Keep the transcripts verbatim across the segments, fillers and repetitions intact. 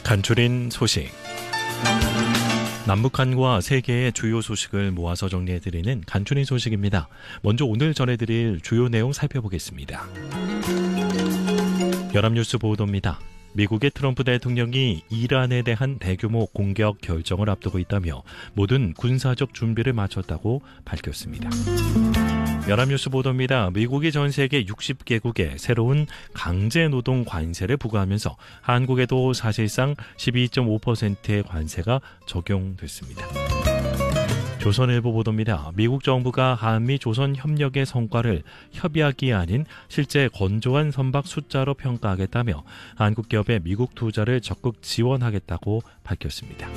간추린 소식. 남북한과 세계의 주요 소식을 모아서 정리해드리는 간추린 소식입니다. 먼저 오늘 전해드릴 주요 내용 살펴보겠습니다. 연합뉴스 보도입니다. 미국의 트럼프 대통령이 이란에 대한 대규모 공격 결정을 앞두고 있다며 모든 군사적 준비를 마쳤다고 밝혔습니다. 연합뉴스 보도입니다. 미국이 전 세계 육십 개국에 새로운 강제노동 관세를 부과하면서 한국에도 사실상 십이 점 오 퍼센트의 관세가 적용됐습니다. 조선일보 보도입니다. 미국 정부가 한미 조선 협력의 성과를 협약이 아닌 실제 건조한 선박 숫자로 평가하겠다며 한국 기업의 미국 투자를 적극 지원하겠다고 밝혔습니다.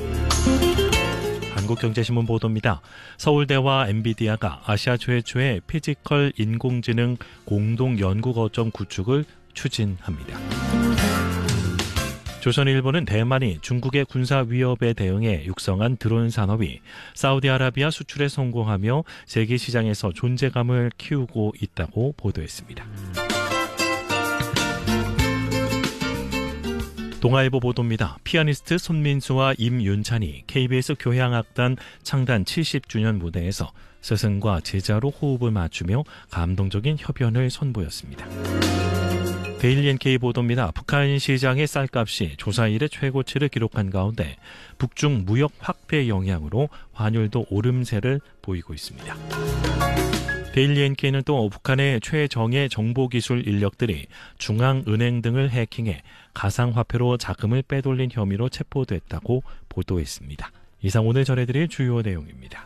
한국경제신문 보도입니다. 서울대와 엔비디아가 아시아 최초의 피지컬 인공지능 공동 연구 거점 구축을 추진합니다. 조선일보는 대만이 중국의 군사 위협에 대응해 육성한 드론 산업이 사우디아라비아 수출에 성공하며 세계 시장에서 존재감을 키우고 있다고 보도했습니다. 동아일보 보도입니다. 피아니스트 손민수와 임윤찬이 케이비에스 교향악단 창단 칠십 주년 무대에서 스승과 제자로 호흡을 맞추며 감동적인 협연을 선보였습니다. 데일리 엔케이 보도입니다. 북한 시장의 쌀값이 조사 이래 최고치를 기록한 가운데 북중 무역 확대 영향으로 환율도 오름세를 보이고 있습니다. 데일리 엔케이는 또 북한의 최정예 정보기술 인력들이 중앙은행 등을 해킹해 가상화폐로 자금을 빼돌린 혐의로 체포됐다고 보도했습니다. 이상 오늘 전해드릴 주요 내용입니다.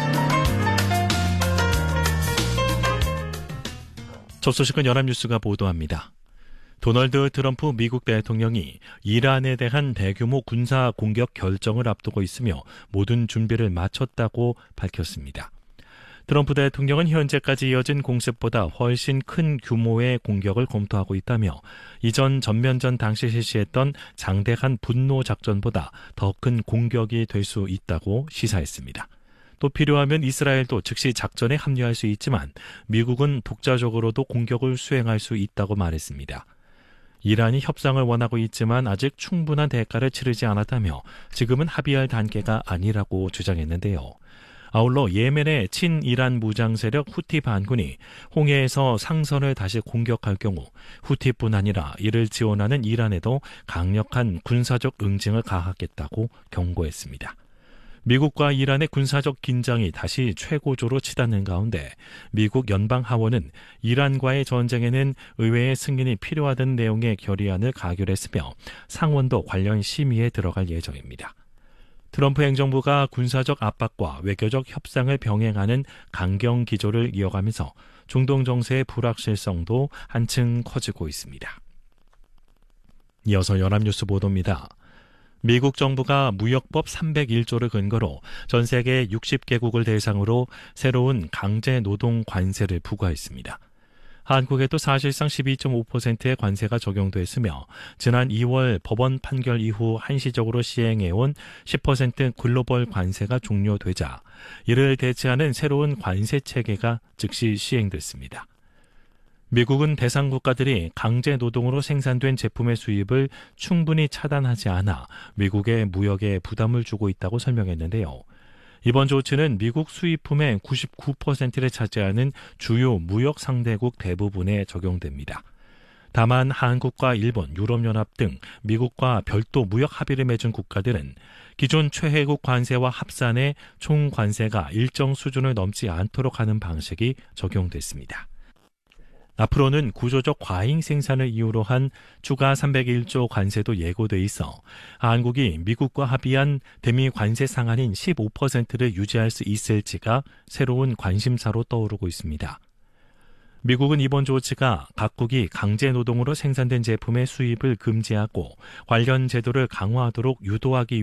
첫 소식은 연합뉴스가 보도합니다. 도널드 트럼프 미국 대통령이 이란에 대한 대규모 군사 공격 결정을 앞두고 있으며 모든 준비를 마쳤다고 밝혔습니다. 트럼프 대통령은 현재까지 이어진 공습보다 훨씬 큰 규모의 공격을 검토하고 있다며 이전 전면전 당시 실시했던 장대한 분노 작전보다 더 큰 공격이 될 수 있다고 시사했습니다. 또 필요하면 이스라엘도 즉시 작전에 합류할 수 있지만 미국은 독자적으로도 공격을 수행할 수 있다고 말했습니다. 이란이 협상을 원하고 있지만 아직 충분한 대가를 치르지 않았다며 지금은 합의할 단계가 아니라고 주장했는데요. 아울러 예멘의 친이란 무장 세력 후티 반군이 홍해에서 상선을 다시 공격할 경우 후티뿐 아니라 이를 지원하는 이란에도 강력한 군사적 응징을 가하겠다고 경고했습니다. 미국과 이란의 군사적 긴장이 다시 최고조로 치닫는 가운데 미국 연방하원은 이란과의 전쟁에는 의회의 승인이 필요하다는 내용의 결의안을 가결했으며 상원도 관련 심의에 들어갈 예정입니다. 트럼프 행정부가 군사적 압박과 외교적 협상을 병행하는 강경 기조를 이어가면서 중동 정세의 불확실성도 한층 커지고 있습니다. 이어서 연합뉴스 보도입니다. 미국 정부가 무역법 삼백일 조를 근거로 전 세계 육십 개국을 대상으로 새로운 강제 노동 관세를 부과했습니다. 한국에도 사실상 십이 점 오 퍼센트의 관세가 적용됐으며 지난 이월 법원 판결 이후 한시적으로 시행해온 십 퍼센트 글로벌 관세가 종료되자 이를 대체하는 새로운 관세 체계가 즉시 시행됐습니다. 미국은 대상 국가들이 강제 노동으로 생산된 제품의 수입을 충분히 차단하지 않아 미국의 무역에 부담을 주고 있다고 설명했는데요. 이번 조치는 미국 수입품의 구십구 퍼센트를 차지하는 주요 무역 상대국 대부분에 적용됩니다. 다만 한국과 일본, 유럽연합 등 미국과 별도 무역 합의를 맺은 국가들은 기존 최혜국 관세와 합산해 총 관세가 일정 수준을 넘지 않도록 하는 방식이 적용됐습니다. 앞으로는 구조적 과잉 생산을 이유로 한 추가 삼백일 조 관세도 예고돼 있어 한국이 미국과 합의한 대미 관세 상한인 십오 퍼센트를 유지할 수 있을지가 새로운 관심사로 떠오르고 있습니다. 미국은 이번 조치가 각국이 강제 노동으로 생산된 제품의 수입을 금지하고 관련 제도를 강화하도록 유도하기